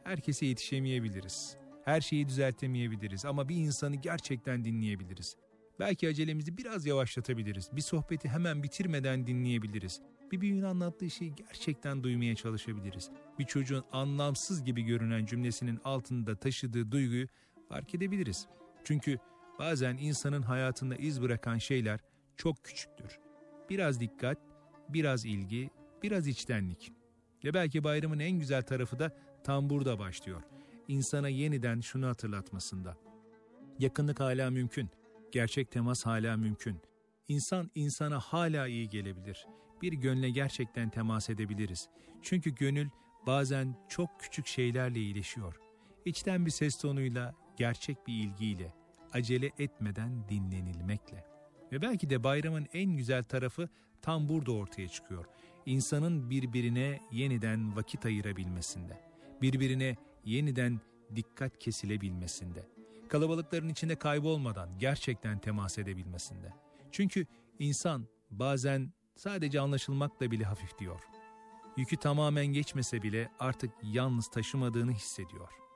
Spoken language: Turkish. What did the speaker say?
Herkese yetişemeyebiliriz. Her şeyi düzeltemeyebiliriz ama bir insanı gerçekten dinleyebiliriz. Belki acelemizi biraz yavaşlatabiliriz. Bir sohbeti hemen bitirmeden dinleyebiliriz. Bir büyüğün anlattığı şeyi gerçekten duymaya çalışabiliriz. Bir çocuğun anlamsız gibi görünen cümlesinin altında taşıdığı duyguyu fark edebiliriz. Çünkü bazen insanın hayatında iz bırakan şeyler çok küçüktür. Biraz dikkat, biraz ilgi, biraz içtenlik. Ve belki bayramın en güzel tarafı da tam burada başlıyor. İnsana yeniden şunu hatırlatmasında. Yakınlık hala mümkün, gerçek temas hala mümkün. İnsan insana hala iyi gelebilir. Bir gönle gerçekten temas edebiliriz. Çünkü gönül bazen çok küçük şeylerle iyileşiyor. İçten bir ses tonuyla, gerçek bir ilgiyle, acele etmeden dinlenilmekle. Ve belki de bayramın en güzel tarafı tam burada ortaya çıkıyor. İnsanın birbirine yeniden vakit ayırabilmesinde, birbirine yeniden dikkat kesilebilmesinde, kalabalıkların içinde kaybolmadan gerçekten temas edebilmesinde. Çünkü insan bazen sadece anlaşılmakla bile hafif diyor. Yükü tamamen geçmese bile artık yalnız taşımadığını hissediyor.